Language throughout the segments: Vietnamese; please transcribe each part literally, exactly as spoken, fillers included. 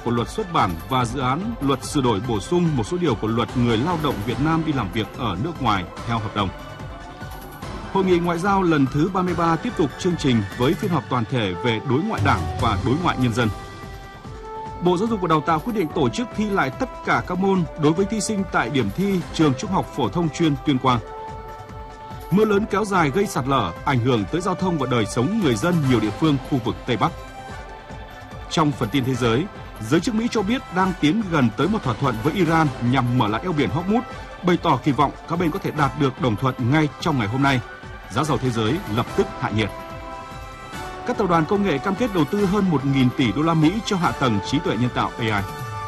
của luật xuất bản và dự án luật sửa đổi bổ sung một số điều của luật người lao động Việt Nam đi làm việc ở nước ngoài theo hợp đồng. Hội nghị ngoại giao lần thứ ba mươi ba tiếp tục chương trình với phiên họp toàn thể về đối ngoại đảng và đối ngoại nhân dân. Bộ Giáo dục và Đào tạo quyết định tổ chức thi lại tất cả các môn đối với thí sinh tại điểm thi trường Trung học phổ thông chuyên Tuyên Quang. Mưa lớn kéo dài gây sạt lở, ảnh hưởng tới giao thông và đời sống người dân nhiều địa phương khu vực Tây Bắc. Trong phần tin thế giới, giới chức Mỹ cho biết đang tiến gần tới một thỏa thuận với Iran nhằm mở lại eo biển Hormuz, bày tỏ kỳ vọng các bên có thể đạt được đồng thuận ngay trong ngày hôm nay. Giá dầu thế giới lập tức hạ nhiệt. Các tập đoàn công nghệ cam kết đầu tư hơn một nghìn tỷ đô la Mỹ cho hạ tầng trí tuệ nhân tạo a i.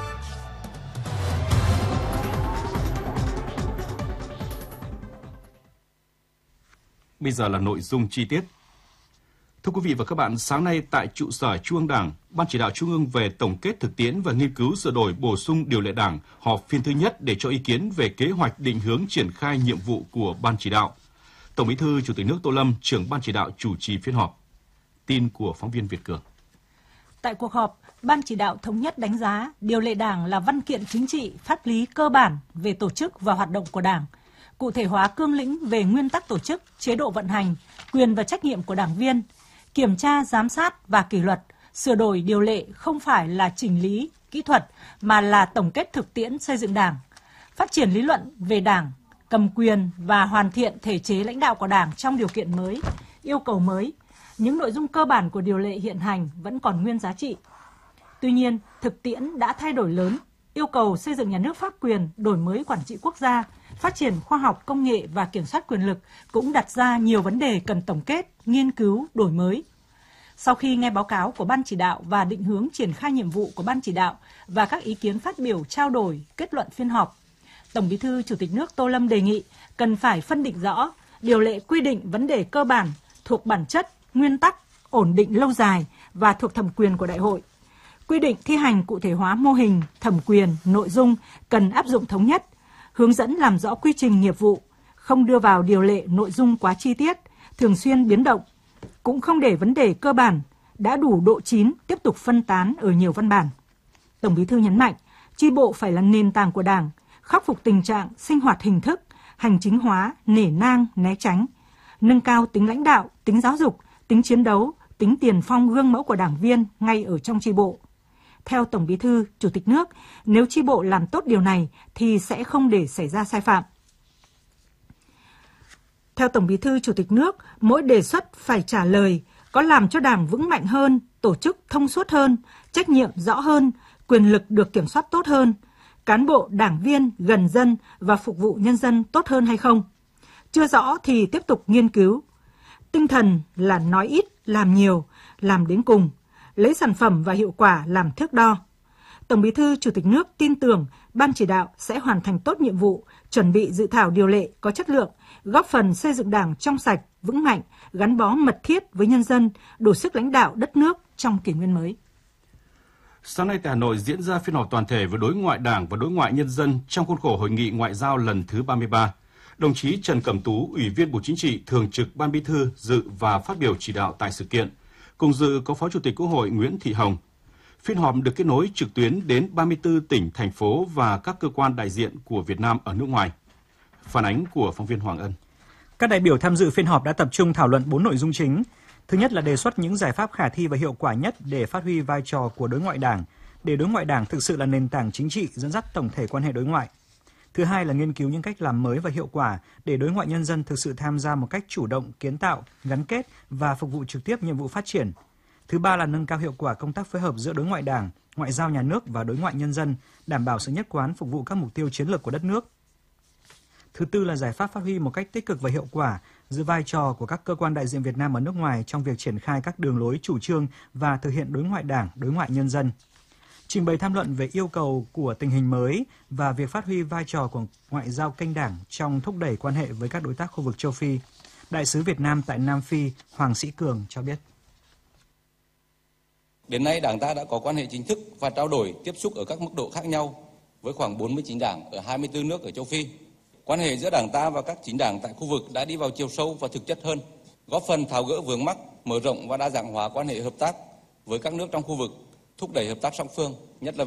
Bây giờ là nội dung chi tiết. Thưa quý vị và các bạn, sáng nay tại trụ sở Trung ương Đảng, Ban Chỉ đạo Trung ương về tổng kết thực tiễn và nghiên cứu sửa đổi bổ sung điều lệ Đảng họp phiên thứ nhất để cho ý kiến về kế hoạch định hướng triển khai nhiệm vụ của Ban Chỉ đạo. Tổng Bí thư Chủ tịch nước Tô Lâm, trưởng Ban Chỉ đạo chủ trì phiên họp. Tin của phóng viên Việt Cường. Tại cuộc họp, Ban Chỉ đạo thống nhất đánh giá điều lệ Đảng là văn kiện chính trị pháp lý cơ bản về tổ chức và hoạt động của Đảng, cụ thể hóa cương lĩnh về nguyên tắc tổ chức, chế độ vận hành, quyền và trách nhiệm của đảng viên, kiểm tra, giám sát và kỷ luật. Sửa đổi điều lệ không phải là chỉnh lý, kỹ thuật mà là tổng kết thực tiễn xây dựng Đảng, phát triển lý luận về Đảng, cầm quyền và hoàn thiện thể chế lãnh đạo của Đảng trong điều kiện mới, yêu cầu mới. Những nội dung cơ bản của điều lệ hiện hành vẫn còn nguyên giá trị. Tuy nhiên, thực tiễn đã thay đổi lớn, yêu cầu xây dựng nhà nước pháp quyền, đổi mới quản trị quốc gia, phát triển khoa học công nghệ và kiểm soát quyền lực cũng đặt ra nhiều vấn đề cần tổng kết, nghiên cứu, đổi mới. Sau khi nghe báo cáo của Ban Chỉ đạo và định hướng triển khai nhiệm vụ của Ban Chỉ đạo và các ý kiến phát biểu trao đổi, kết luận phiên họp, Tổng Bí thư Chủ tịch nước Tô Lâm đề nghị cần phải phân định rõ điều lệ quy định vấn đề cơ bản thuộc bản chất, nguyên tắc, ổn định lâu dài và thuộc thẩm quyền của đại hội. Quy định thi hành cụ thể hóa mô hình, thẩm quyền, nội dung cần áp dụng thống nhất, hướng dẫn làm rõ quy trình nghiệp vụ, không đưa vào điều lệ nội dung quá chi tiết, thường xuyên biến động, cũng không để vấn đề cơ bản đã đủ độ chín tiếp tục phân tán ở nhiều văn bản. Tổng Bí thư nhấn mạnh, chi bộ phải là nền tảng của Đảng, khắc phục tình trạng sinh hoạt hình thức, hành chính hóa, nể nang, né tránh, nâng cao tính lãnh đạo, tính giáo dục, tính chiến đấu, tính tiền phong gương mẫu của đảng viên ngay ở trong chi bộ. Theo Tổng Bí thư, Chủ tịch nước, nếu chi bộ làm tốt điều này thì sẽ không để xảy ra sai phạm. Theo Tổng Bí thư, Chủ tịch nước, mỗi đề xuất phải trả lời có làm cho Đảng vững mạnh hơn, tổ chức thông suốt hơn, trách nhiệm rõ hơn, quyền lực được kiểm soát tốt hơn, cán bộ, đảng viên gần dân và phục vụ nhân dân tốt hơn hay không. Chưa rõ thì tiếp tục nghiên cứu. Tinh thần là nói ít, làm nhiều, làm đến cùng, lấy sản phẩm và hiệu quả làm thước đo. Tổng Bí thư Chủ tịch nước tin tưởng Ban Chỉ đạo sẽ hoàn thành tốt nhiệm vụ, chuẩn bị dự thảo điều lệ có chất lượng, góp phần xây dựng Đảng trong sạch, vững mạnh, gắn bó mật thiết với nhân dân, đủ sức lãnh đạo đất nước trong kỷ nguyên mới. Sáng nay tại Hà Nội diễn ra phiên họp toàn thể về đối ngoại Đảng và đối ngoại nhân dân trong khuôn khổ Hội nghị ngoại giao lần thứ ba mươi ba. Đồng chí Trần Cẩm Tú, Ủy viên Bộ Chính trị, Thường trực Ban Bí thư dự và phát biểu chỉ đạo tại sự kiện. Cùng dự có Phó Chủ tịch Quốc hội Nguyễn Thị Hồng. Phiên họp được kết nối trực tuyến đến ba mươi tư tỉnh, thành phố và các cơ quan đại diện của Việt Nam ở nước ngoài. Phản ánh của phóng viên Hoàng Ân. Các đại biểu tham dự phiên họp đã tập trung thảo luận bốn nội dung chính. Thứ nhất là đề xuất những giải pháp khả thi và hiệu quả nhất để phát huy vai trò của đối ngoại Đảng, để đối ngoại Đảng thực sự là nền tảng chính trị dẫn dắt tổng thể quan hệ đối ngoại. Thứ hai là nghiên cứu những cách làm mới và hiệu quả để đối ngoại nhân dân thực sự tham gia một cách chủ động, kiến tạo, gắn kết và phục vụ trực tiếp nhiệm vụ phát triển. Thứ ba là nâng cao hiệu quả công tác phối hợp giữa đối ngoại Đảng, ngoại giao nhà nước và đối ngoại nhân dân, đảm bảo sự nhất quán phục vụ các mục tiêu chiến lược của đất nước. Thứ tư là giải pháp phát huy một cách tích cực và hiệu quả giữa vai trò của các cơ quan đại diện Việt Nam ở nước ngoài trong việc triển khai các đường lối chủ trương và thực hiện đối ngoại Đảng, đối ngoại nhân dân. Trình bày tham luận về yêu cầu của tình hình mới và việc phát huy vai trò của ngoại giao kênh Đảng trong thúc đẩy quan hệ với các đối tác khu vực châu Phi, Đại sứ Việt Nam tại Nam Phi Hoàng Sĩ Cường cho biết. Đến nay, Đảng ta đã có quan hệ chính thức và trao đổi tiếp xúc ở các mức độ khác nhau với khoảng bốn mươi chín đảng ở hai mươi tư nước ở châu Phi. Quan hệ giữa Đảng ta và các chính đảng tại khu vực đã đi vào chiều sâu và thực chất hơn, góp phần tháo gỡ vướng mắc, mở rộng và đa dạng hóa quan hệ hợp tác với các nước trong khu vực, thúc đẩy hợp tác song phương, nhất là